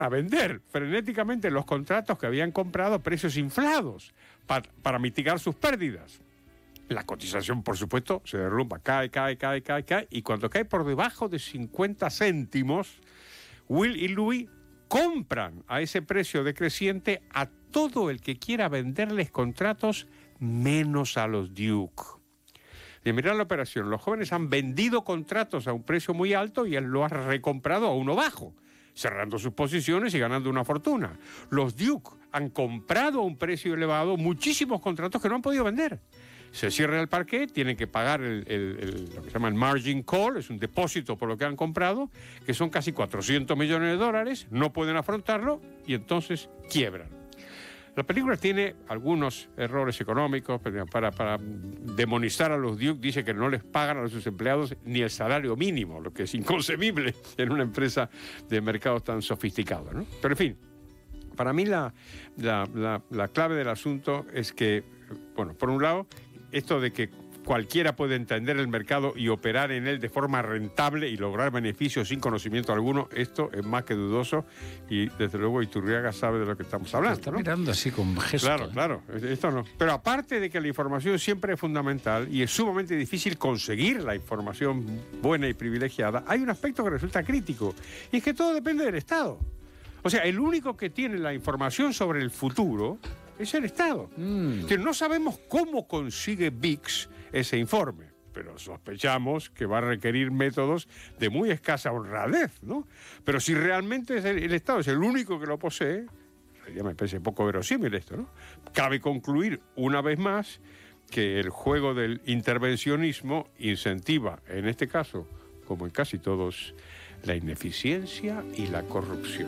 a vender frenéticamente los contratos que habían comprado a precios inflados para mitigar sus pérdidas. La cotización, por supuesto, se derrumba, cae, y cuando cae por debajo de 50 céntimos, Will y Louis compran a ese precio decreciente a todo el que quiera venderles contratos, menos a los Duke. Y mirad la operación, los jóvenes han vendido contratos a un precio muy alto y él lo ha recomprado a uno bajo, cerrando sus posiciones y ganando una fortuna. Los Duke han comprado a un precio elevado muchísimos contratos que no han podido vender. Se cierra el parquet, tienen que pagar lo que se llama el margin call, es un depósito por lo que han comprado, que son casi 400 millones de dólares, no pueden afrontarlo y entonces quiebran. La película tiene algunos errores económicos para demonizar a los Duke. Dice que no les pagan a sus empleados ni el salario mínimo, lo que es inconcebible en una empresa de mercados tan sofisticados, ¿no? Pero en fin, para mí la clave del asunto es que, bueno, por un lado, esto de que cualquiera puede entender el mercado y operar en él de forma rentable y lograr beneficios sin conocimiento alguno, esto es más que dudoso y desde luego Iturriaga sabe de lo que estamos hablando. Está, ¿no? mirando así con gesto. Claro, esto no. Pero aparte de que la información siempre es fundamental y es sumamente difícil conseguir la información buena y privilegiada, hay un aspecto que resulta crítico y es que todo depende del Estado. O sea, el único que tiene la información sobre el futuro es el Estado. Que no sabemos cómo consigue VIX ese informe, pero sospechamos que va a requerir métodos de muy escasa honradez, ¿no? Pero si realmente el Estado es el único que lo posee, ya me parece poco verosímil esto, ¿no? Cabe concluir una vez más que el juego del intervencionismo incentiva, en este caso, como en casi todos, la ineficiencia y la corrupción.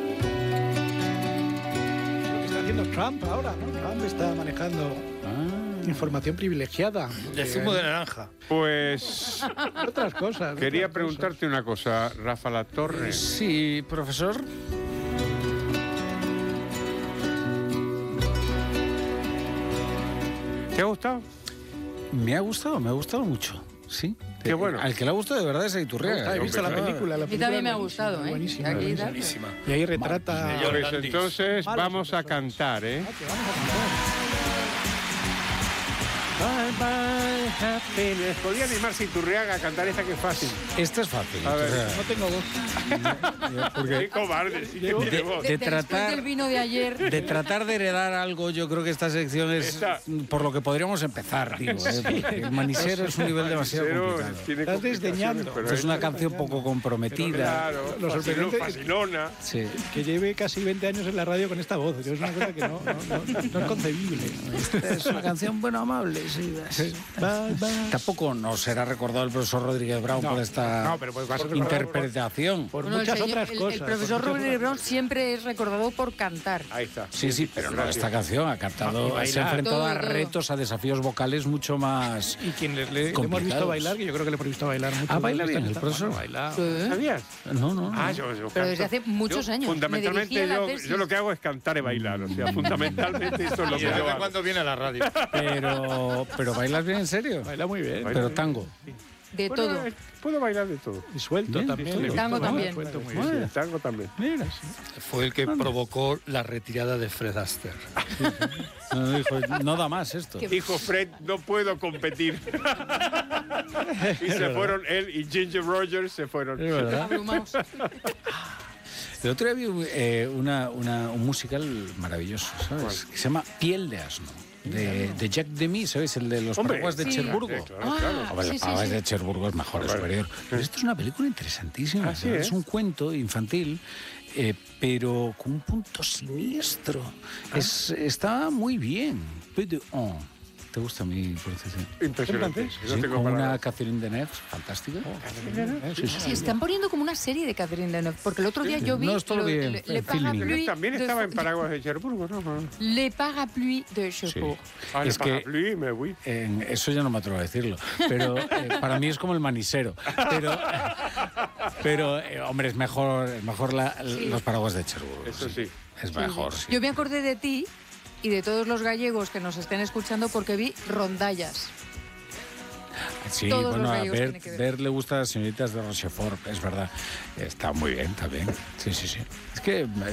Lo que está haciendo Trump ahora, ¿no? Trump está manejando información privilegiada. De zumo de naranja. Pues Otras cosas. quería preguntarte una cosa, Rafa Latorre. Sí, profesor. ¿Te ha gustado? Me ha gustado mucho, sí. Qué bueno. Al que le ha gustado de verdad es a Iturriaga. He visto la película. A mí también me ha gustado, ¿eh? Buenísima. Aquí, Buenísima. Y ahí retrata... Pues entonces vamos a cantar, ¿eh? Bye, bye, happiness. Podría animarse Iturriaga a cantar esta que es fácil. Esta es fácil. A ver. Iturriaga. No tengo voz. Qué cobarde, sí que tiene voz. Después del vino de ayer. De tratar de heredar algo, yo creo que esta sección es por lo que podríamos empezar, digo. Porque el manisero es un nivel demasiado complicado. Estás desdeñando. Esto es una canción poco comprometida. Claro, Lo sorprendente es facilona. Sí. que lleve casi 20 años en la radio con esta voz. Es una cosa que no es concebible. Esta es una canción, bueno, amable, sí. Bye, bye. Tampoco nos será recordado el profesor Rodríguez Brown por esta pero pues va a ser interpretación. por Bueno, muchas el otras cosas. El profesor por muchas Rodríguez Brown siempre es recordado por cantar. Ahí está. Sí, pero no esta canción. Ha cantado, bailar. se ha enfrentado a Todo. retos, a desafíos vocales mucho más. Y quien le hemos complicados. visto bailar, que yo creo que le hemos visto bailar mucho. ¿Baila bien el profesor? Baila. ¿Sabías? No. Yo Pero desde canto. hace muchos años. Fundamentalmente Me dirigí a la tesis. yo lo que hago es cantar y bailar. O sea, fundamentalmente eso es lo ¿Y que yo desde hago. cuándo viene a la radio? Pero bailas bien en serio. Baila muy bien. Pero tango. De Bueno, todo. Puedo bailar de todo. Y suelto Bien, también. sí, le tango gusta, también. Suelto muy Sí, bien. el tango también. Mira. Fue el que provocó la retirada de Fred Astaire. No, dijo, no da más esto. Dijo Fred, no puedo competir. Y se fueron él y Ginger Rogers se fueron. Es verdad. Abrumados. El otro día vi un musical maravilloso, ¿sabes? Que se llama Piel de asno. De Jack Demy, ¿sabes? El de los Hombre, paraguas de sí. Cherburgo. Claro. Hombre, sí, los paraguas sí. de Cherburgo es mejor, es superior. Pero esto es una película interesantísima. Ah, sí, ¿sabes? Es un cuento infantil, pero con un punto siniestro. Está muy bien. ¿Te gusta mi pronunciación? Impresionante. Sí, No tengo con una palabras. Catherine Deneuve fantástica. Sí, están poniendo como una serie de Catherine Deneuve, porque el otro día yo vi No es todo bien, Le Filmin. Parapluie También de estaba en Paraguas de Cherburgo, ¿no? Le Parapluie de Cherbourg. Ah, Es le que- parapluie, me voy. Eso ya no me atrevo a decirlo, pero para mí es como el manisero. Pero hombre, es mejor los paraguas de Cherburgo. Eso sí. Es mejor, sí. Yo me acordé de ti y de todos los gallegos que nos estén escuchando porque vi Rondallas. Sí, todos bueno, los a gallegos tienen que ver le gusta a las señoritas de Rochefort, es verdad. Está muy bien, está bien. Sí, sí, sí. Es que